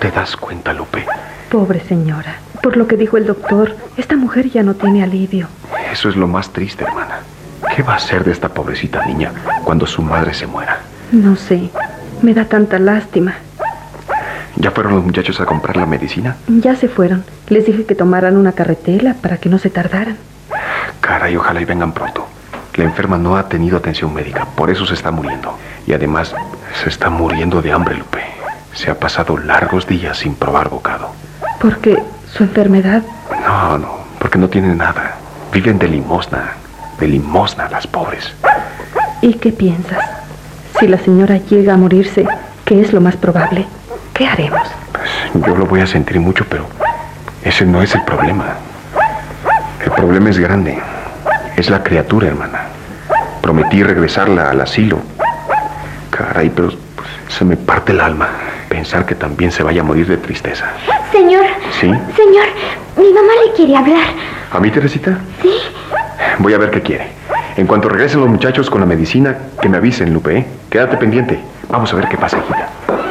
te das cuenta, Lupe? Pobre señora. Por lo que dijo el doctor, esta mujer ya no tiene alivio. Eso es lo más triste, hermana. ¿Qué va a ser de esta pobrecita niña cuando su madre se muera? No sé. Me da tanta lástima. ¿Ya fueron los muchachos a comprar la medicina? Ya se fueron. Les dije que tomaran una carretela para que no se tardaran. Caray, ojalá y vengan pronto. La enferma no ha tenido atención médica, por eso se está muriendo. Y además, se está muriendo de hambre, Lupe. Se ha pasado largos días sin probar bocado. Porque su enfermedad... No, porque no tienen nada. Viven de limosna las pobres. ¿Y qué piensas? Si la señora llega a morirse, ¿qué es lo más probable? ¿Qué haremos? Pues yo lo voy a sentir mucho, pero ese no es el problema. El problema es grande. Es la criatura, hermana. Prometí regresarla al asilo. Caray, pero pues, se me parte el alma pensar que también se vaya a morir de tristeza. Señor. ¿Sí? Señor, mi mamá le quiere hablar. ¿A mí, Teresita? Sí. Voy a ver qué quiere. En cuanto regresen los muchachos con la medicina, que me avisen, Lupe, ¿eh? Quédate pendiente. Vamos a ver qué pasa, hijita.